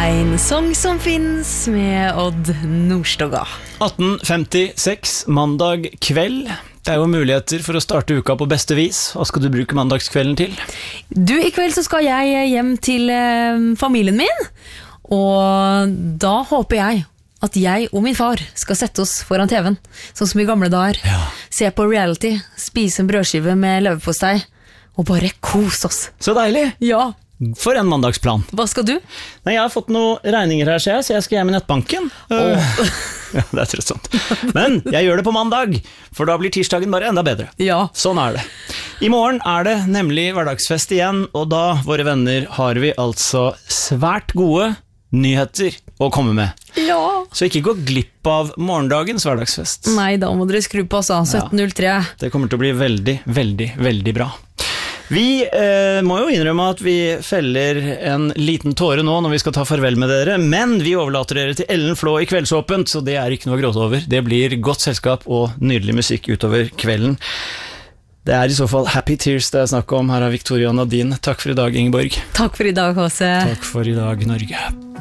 En sång som finnes med Odd Nordstoga. 18.56, mandag kveld. Det jo muligheter for å starte uka på beste vis. Hva skal du bruke mandagskvelden til? Du, i kveld så skal jeg hjem til familien min. Og da håper jeg at jeg og min far skal sette oss foran TV-en, sånn som i gamle dager. Ja. Se på reality, spise en brødskive med leverpostei, og bare kos oss. Så deilig! Ja. For en mandagsplan. Hva skal du? Nei, jeg har fått noen regninger her, så jeg skal hjem i nettbanken. Ja, det trøttsomt. Men jeg gjør det på mandag, for da blir tirsdagen bare enda bedre. Ja. Sånn det. I morgen det nemlig hverdagsfest igjen, og da, våre venner, har vi altså svært gode nyheter å komme med. Ja. Så ikke gå glipp av morgendagens hverdagsfest. Nei, da må dere skru på, altså. 17.03. Ja, det kommer til å bli veldig, veldig, veldig bra. Vi må jo innrømme at vi feller en liten tåre nå når vi skal ta farvel med dere, men vi overlater dere til Ellen Flå i Kveldsåpent, så det ikke noe å gråte over. Det blir godt selskap og nydelig musikk utover kvelden. Det I så fall Happy Tears det snakk om. Her Victoria Nadine. Takk for i dag, Ingeborg. Takk for i dag, Håse. Takk for i dag, Norge.